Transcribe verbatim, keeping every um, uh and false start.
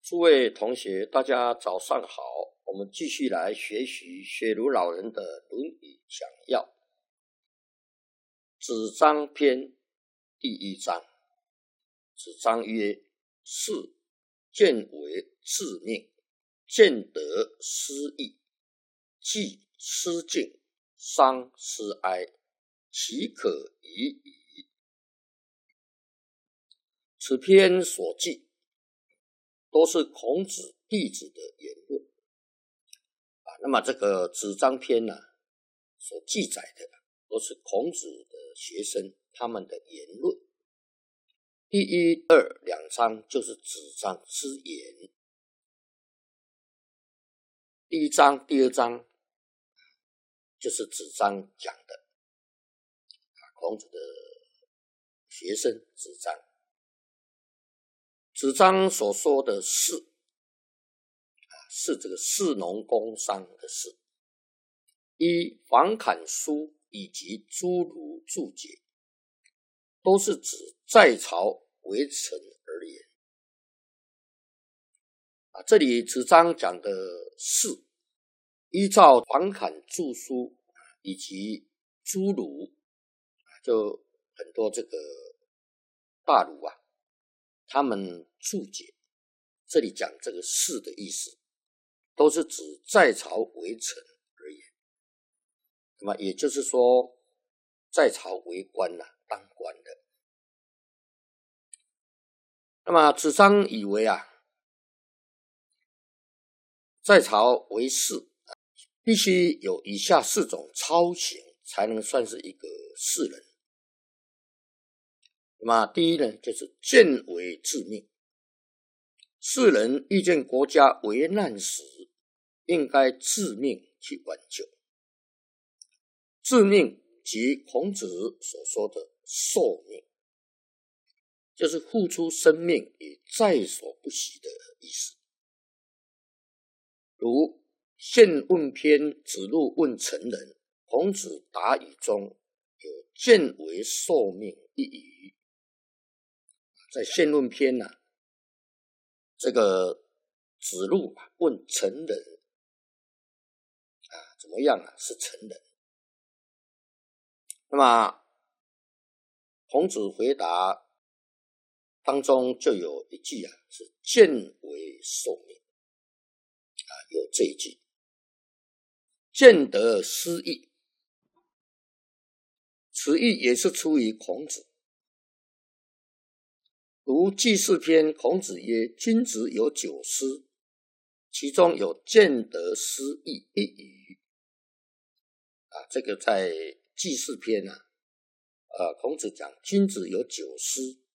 诸位同学，大家早上好。我们继续来学习学儒老人的《论语》讲要。子张篇第一章。子张曰：士见为致命，见得失义，既失敬，伤失哀，其可已矣。此篇所记都是孔子弟子的言论啊。那么这个子张篇呢、啊，所记载的都是孔子的学生他们的言论。第一、二两章就是子张之言。第一章、第二章就是子张讲的，孔子的学生子张。子张所说的士，是这个士农工商的士，依房坎书以及诸儒注解，都是指在朝为臣而言。啊，这里子张讲的士，依照房坎注书以及诸儒，就很多这个大儒啊，他们注解，这里讲这个士的意思，都是指在朝为臣而言。那么也就是说，在朝为官呐、啊，当官的。那么子张以为啊，在朝为士，必须有以下四种操行，才能算是一个士人。那么第一呢，就是见为致命。士人遇见国家危难时，应该致命去挽救。致命即孔子所说的受命，就是付出生命也在所不惜的意思。如宪问篇子路问成人，孔子答语中有见为受命一语。在宪论篇呢、啊，这个子路问成人啊，怎么样啊？是成人。那么孔子回答当中就有一句啊，是见为受命啊，有这一句，见得失义。此意也是出于孔子。如记事篇，孔子曰：君子有九思，其中有见得失义一语。啊，这个在记事篇啊，呃，孔子讲君子有九思，